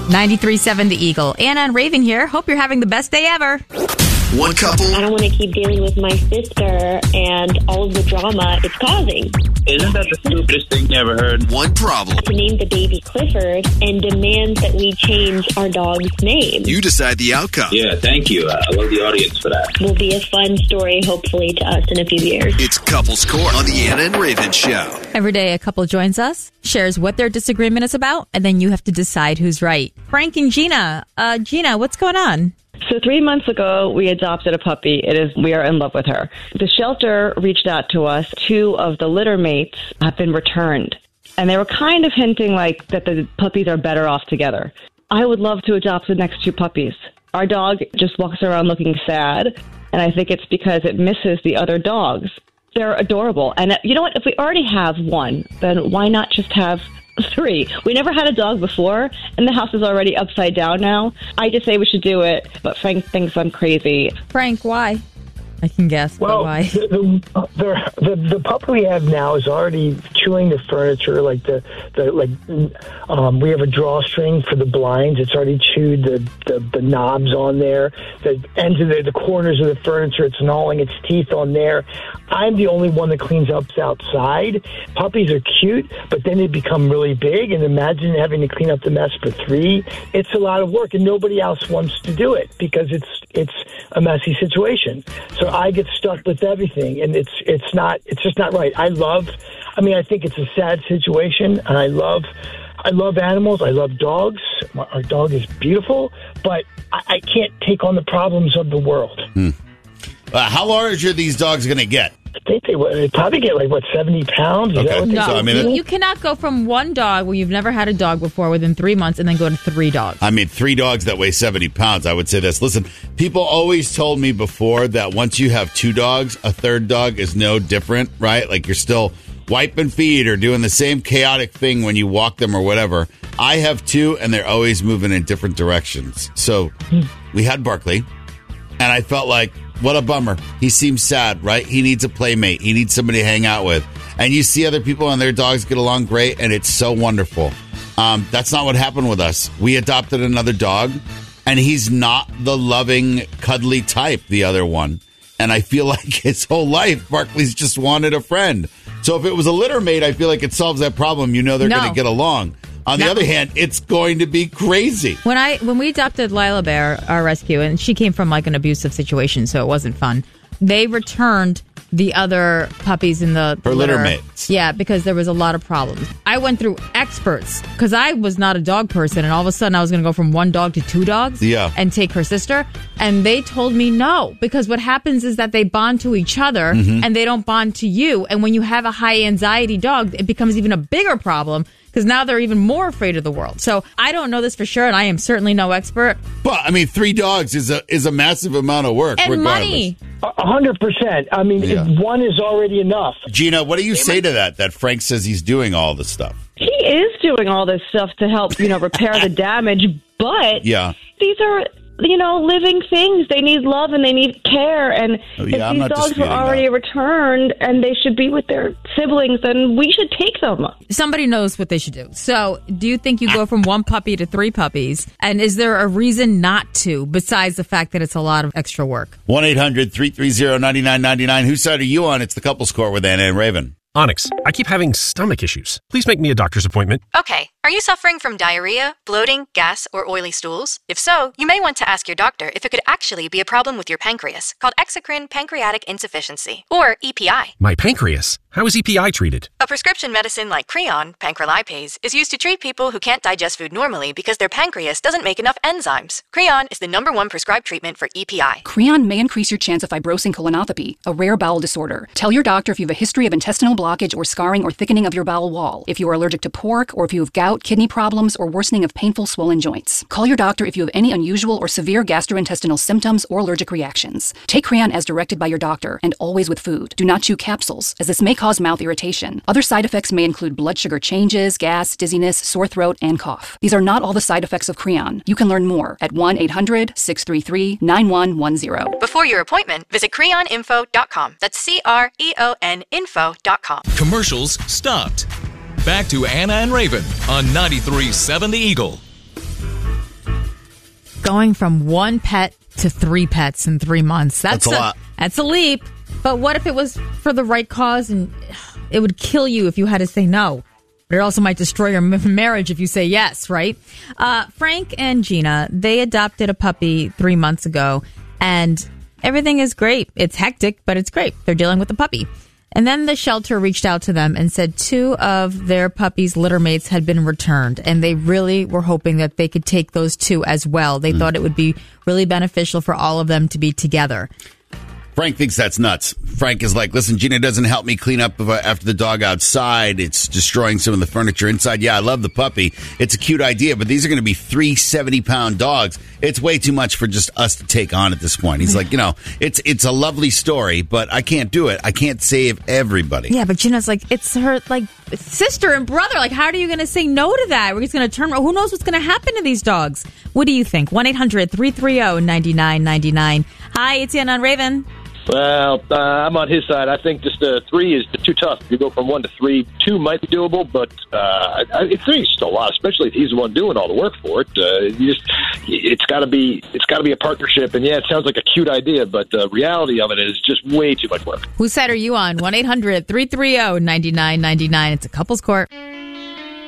93.7 The Eagle. Anna and Raven here. Hope you're having the best day ever. One couple. I don't want to keep dealing with my sister and all of the drama it's causing. Isn't that the stupidest thing you ever heard? One problem. To name the baby Clifford and demand that we change our dog's name. You decide the outcome. Yeah, thank you. I love the audience for that. Will be a fun story, hopefully, to us in a few years. It's Couples Court on the Anna and Raven Show. Every day a couple joins us, shares what their disagreement is about, and then you have to decide who's right. Frank and Gina. Gina, what's going on? So 3 months ago, we adopted a puppy. We are in love with her. The shelter reached out to us. 2 of the litter mates have been returned. And they were kind of hinting like that the puppies are better off together. I would love to adopt the next 2 puppies. Our dog just walks around looking sad. And I think it's because it misses the other dogs. They're adorable. And you know what? If we already have 1, then why not just have 3? We never had a dog before, and the house is already upside down now. I just say we should do it, but Frank thinks I'm crazy. Frank, why? I can guess, but why? The pup we have now is already chewing the furniture. We have a drawstring for the blinds. It's already chewed the knobs on there. The ends of the corners of the furniture. It's gnawing its teeth on there. I'm the only one that cleans up outside. Puppies are cute, but then they become really big. And imagine having to clean up the mess for 3. It's a lot of work, and nobody else wants to do it because it's a messy situation. So I get stuck with everything, and it's just not right. I think it's a sad situation, and I love animals. I love dogs. Our dog is beautiful, but I can't take on the problems of the world. How large are these dogs going to get? I think they probably get 70 pounds. Okay. No, you cannot go from 1 dog where you've never had a dog before within 3 months and then go to 3 dogs. 3 dogs that weigh 70 pounds. I would say this. Listen, people always told me before that once you have 2 dogs, a 3rd dog is no different, right? Like you're still wiping feet or doing the same chaotic thing when you walk them or whatever. I have 2, and they're always moving in different directions. So we had Barkley, and I felt like, what a bummer. He seems sad, right? He needs a playmate. He needs somebody to hang out with. And you see other people and their dogs get along great, and it's so wonderful. That's not what happened with us. We adopted another dog, and he's not the loving, cuddly type, the other one. And I feel like his whole life, Barkley's just wanted a friend. So if it was a litter mate, I feel like it solves that problem. You know they're going to get along. On the other hand, it's going to be crazy. When we adopted Lila Bear, our rescue, and she came from an abusive situation, so it wasn't fun. They returned the other puppies in the litter mates. Yeah, because there was a lot of problems. I went through experts because I was not a dog person, and all of a sudden I was going to go from 1 dog to 2 dogs and take her sister. And they told me no, because what happens is that they bond to each other and they don't bond to you. And when you have a high anxiety dog, it becomes even a bigger problem because now they're even more afraid of the world. So I don't know this for sure, and I am certainly no expert. But 3 dogs is a massive amount of work. And regardless. money. 100%. 1 is already enough. Gina, what do you say to that Frank says he's doing all this stuff? He is doing all this stuff to help, repair the damage, but these are, living things. They need love and they need care. And if these dogs were already returned and they should be with their siblings, then we should take them. Somebody knows what they should do. So do you think you go from 1 puppy to 3 puppies? And is there a reason not to, besides the fact that it's a lot of extra work? 1-800-330-9999. Whose side are you on? It's the Couples Court with Anna and Raven. Onyx, I keep having stomach issues. Please make me a doctor's appointment. Okay. Are you suffering from diarrhea, bloating, gas, or oily stools? If so, you may want to ask your doctor if it could actually be a problem with your pancreas, called exocrine pancreatic insufficiency, or EPI. My pancreas? How is EPI treated? A prescription medicine like Creon, pancrelipase, is used to treat people who can't digest food normally because their pancreas doesn't make enough enzymes. Creon is the #1 prescribed treatment for EPI. Creon may increase your chance of fibrosing colonopathy, a rare bowel disorder. Tell your doctor if you have a history of intestinal blockage or scarring or thickening of your bowel wall, if you are allergic to pork, or if you have gout, kidney problems, or worsening of painful swollen joints. Call your doctor if you have any unusual or severe gastrointestinal symptoms or allergic reactions. Take Creon as directed by your doctor, and always with food. Do not chew capsules, as this may cause mouth irritation. Other side effects may include blood sugar changes, gas, dizziness, sore throat, and cough. These are not all the side effects of Creon. You can learn more at 1-800-633-9110. Before your appointment, visit creoninfo.com. That's CREON info.com. Commercials stopped. Back to Anna and Raven on 93.7 The Eagle. going from 1 pet to 3 pets in 3 months. That's a lot. That's a leap. But what if it was for the right cause and it would kill you if you had to say no? But it also might destroy your marriage if you say yes, right? Frank and Gina, they adopted a puppy 3 months ago, and everything is great. It's hectic, but it's great. They're dealing with the puppy. And then the shelter reached out to them and said 2 of their puppies' litter mates had been returned, and they really were hoping that they could take those 2 as well. They thought it would be really beneficial for all of them to be together. Frank thinks that's nuts. Frank is like, listen, Gina doesn't help me clean up after the dog outside. It's destroying some of the furniture inside. Yeah, I love the puppy. It's a cute idea, but these are going to be 3 70-pound dogs. It's way too much for just us to take on at this point. He's like, it's a lovely story, but I can't do it. I can't save everybody. Yeah, but Gina's like, it's her sister and brother. Like, how are you going to say no to that? We're just going to turn. Who knows what's going to happen to these dogs? What do you think? 1-800-330-9999. Hi, it's Anna and Raven. Well, I'm on his side. I think just 3 is too tough. If you go from 1 to 3, 2 might be doable, but 3 is still a lot, especially if he's the one doing all the work for it. It's got to be a partnership. And yeah, it sounds like a cute idea, but the reality of it is just way too much work. Whose side are you on? 1-800-330-9999. It's a couples court.